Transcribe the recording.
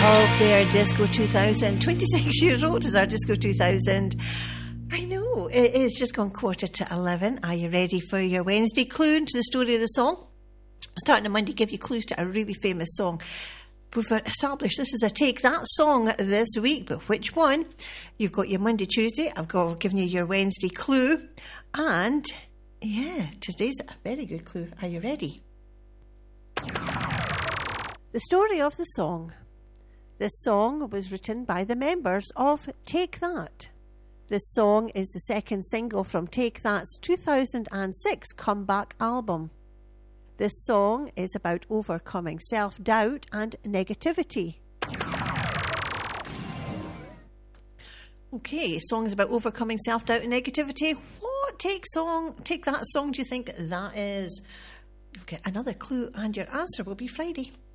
Oh, there, Disco 2000. 26 years old is our Disco 2000. I know, it is just gone 11:15. Are you ready for your Wednesday clue to the story of the song? Starting on Monday, give you clues to a really famous song. We've established this is a Take That song this week, but which one? You've got your Monday, Tuesday. I've given you your Wednesday clue. And, yeah, today's a very good clue. Are you ready? The story of the song. This song was written by the members of Take That. This song is the second single from Take That's 2006 comeback album. This song is about overcoming self-doubt and negativity. Okay, song is about overcoming self-doubt and negativity. What Take That song do you think that is? You'll get another clue and your answer will be Friday.